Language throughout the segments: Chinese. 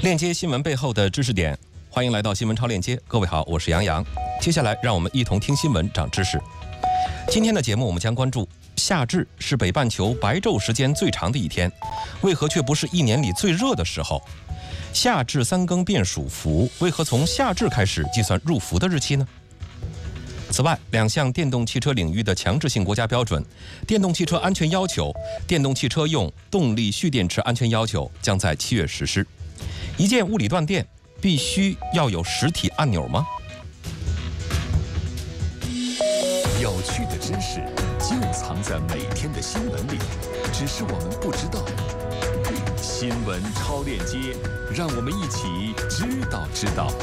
链接新闻背后的知识点，欢迎来到新闻超链接。各位好，我是杨洋。接下来让我们一同听新闻长知识。今天的节目我们将关注夏至是北半球白昼时间最长的一天，为何却不是一年里最热的时候？夏至三更便属伏，为何从夏至开始计算入伏的日期呢？此外，两项电动汽车领域的强制性国家标准——电动汽车安全要求、电动汽车用动力蓄电池安全要求将在7月实施。一键物理断电必须要有实体按钮吗？ 有趣的知识就藏在每天的新闻里，只是我们不知道。新闻超链接，让我们一起知道。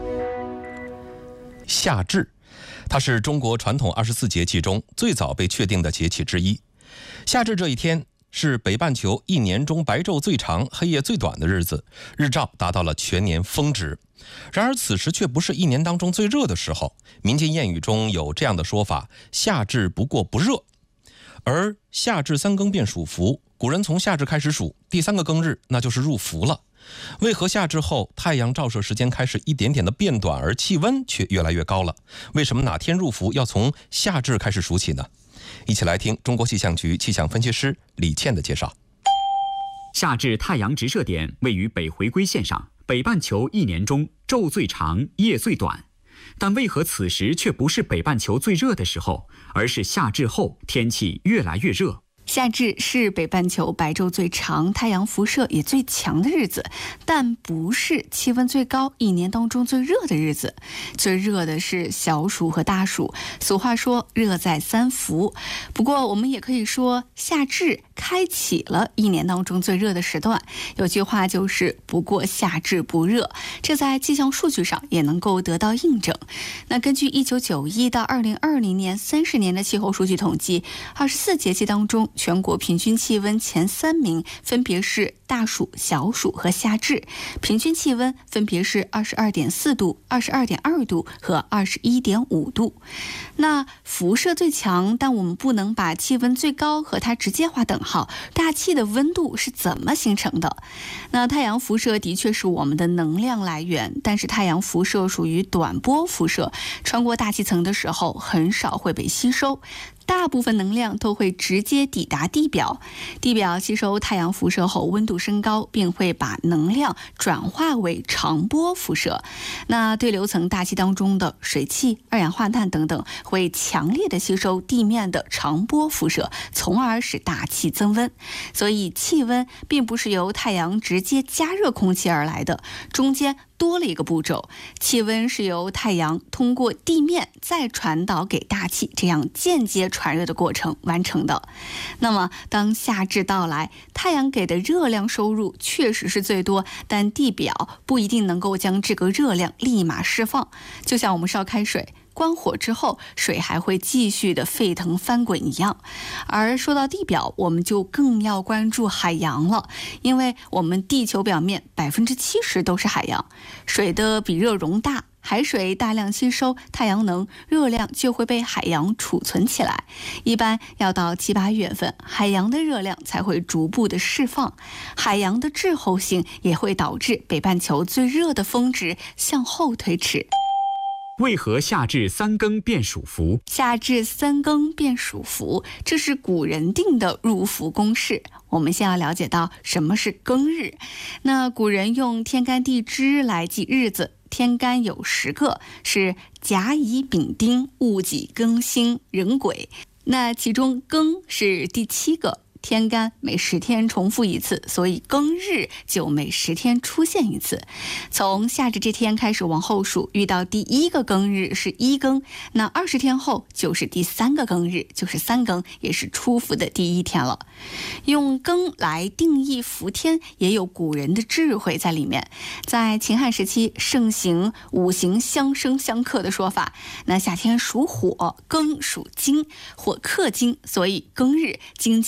夏至，它是中国传统24节气中最早被确定的节气之一。夏至这一天是北半球一年中白昼最长、黑夜最短的日子，日照达到了全年峰值。然而此时却不是一年当中最热的时候。民间谚语中有这样的说法：夏至不过不热。而夏至三更便属伏，古人从夏至开始数，第3个更日那就是入伏了。为何夏至后太阳照射时间开始一点点的变短，而气温却越来越高了？为什么哪天入伏要从夏至开始数起呢？一起来听中国气象局气象分析师李倩的介绍。 夏至太阳直射点位于北回归线上，北半球一年中昼最长，夜最短。但为何此时却不是北半球最热的时候，而是夏至后天气越来越热？ 夏至是北半球白昼最长、太阳辐射也最强的日子，但不是气温最高、一年当中最热的日子。最热的是小暑和大暑，俗话说热在三伏。不过我们也可以说夏至开启了一年当中最热的时段。有句话就是不过夏至不热，这在气象数据上也能够得到印证。那根据1991到2020年30年的气候数据统计，24节气当中全国平均气温前3名分别是大暑、小暑和夏至，平均气温分别是22.4度、22.2度和21.5度。那辐射最强，但我们不能把气温最高和它直接划等号。大气的温度是怎么形成的？那太阳辐射的确是我们的能量来源，但是太阳辐射属于短波辐射，穿过大气层的时候很少会被吸收，大部分能量都会直接抵达地表。地表吸收太阳辐射后温度升高，并会把能量转化为长波辐射。那对流层大气当中的水汽、二氧化碳等等会强烈的吸收地面的长波辐射，从而使大气增温。所以气温并不是由太阳直接加热空气而来的，中间多了一个步骤，气温是由太阳通过地面再传导给大气，这样间接传热的过程完成的。那么当夏至到来，太阳给的热量收入确实是最多，但地表不一定能够将这个热量立马释放。就像我们烧开水，关火之后水还会继续的沸腾翻滚一样。而说到地表，我们就更要关注海洋了，因为我们地球表面70%都是海洋，水的比热容大，海水大量吸收太阳能，热量就会被海洋储存起来。一般要到7、8月份，海洋的热量才会逐步的释放。海洋的滞后性也会导致北半球最热的峰值向后推迟。 为何夏至三更便属伏？ 夏至三更便属伏，这是古人定的入伏公式。我们先要了解到什么是庚日。那古人用天干地支来记日子，天干有10个，是甲乙丙丁戊己庚辛壬癸。那其中庚是第7个，天干每10天重复一次，所以庚日就每10天出现一次。从夏至这天开始往后数，遇到第1个庚日是1庚，那20天后就是第3个庚日，就是3庚，也是出伏的第1天了。用庚来定义伏天，也有古人的智慧在里面。在秦汉时期盛行五行相生相克的说法，那夏天属火，庚属金，火克金，所以庚日精气必须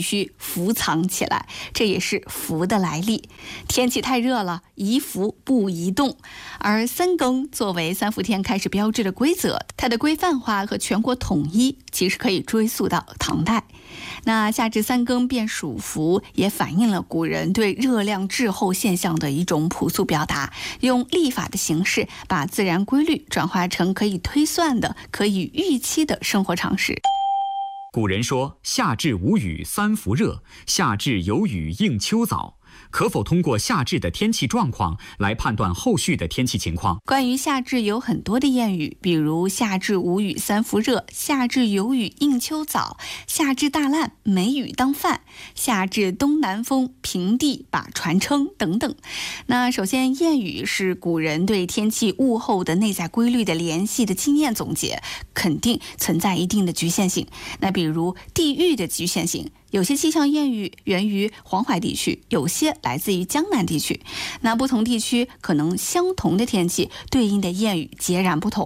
须伏藏起来，这也是伏的来历。天气太热了，宜伏不宜动。而三更作为3伏天开始标志的规则，它的规范化和全国统一其实可以追溯到唐代。那夏至3更变暑伏，也反映了古人对热量滞后现象的一种朴素表达，用历法的形式把自然规律转化成可以推算的、可以预期的生活常识。 古人说夏至无雨3伏热，夏至有雨应秋早。可否通过夏至的天气状况来判断后续的天气情况？ 关于夏至有很多的谚语，比如夏至无雨3伏热，夏至有雨应秋早，夏至大烂没雨当饭，夏至东南风平地把船撑等等。那首先，谚语是古人对天气物候的内在规律的联系的经验总结，肯定存在一定的局限性。那比如地域的局限性，有些气象谚语源于黄淮地区，有些来自于江南地区。那不同地区可能相同的天气对应的谚语截然不同。